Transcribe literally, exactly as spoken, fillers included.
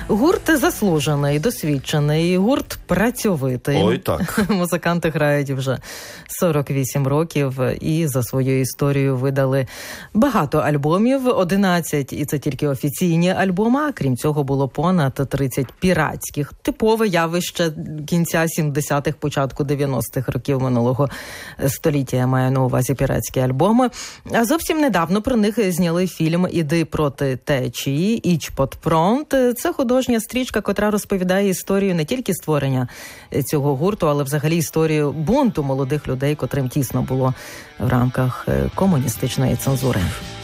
Гурт заслужений, досвідчений, гурт працьовитий. Ой, так. Музиканти грають вже сорок вісім років і за свою історію видали багато альбомів, одинадцять, і це тільки офіційні альбоми, а крім цього було понад тридцять піратських. Типове явище кінця сімдесятих, початку дев'яностих років минулого століття, я маю на увазі піратські альбоми. А зовсім недавно про них зняли фільм «Іди проти течії», «Іч под пронт». Це художня стрічка, котра розповідає історію не тільки створення цього гурту, але взагалі історію бунту молодих людей, котрим тісно було в рамках комуністичної цензури.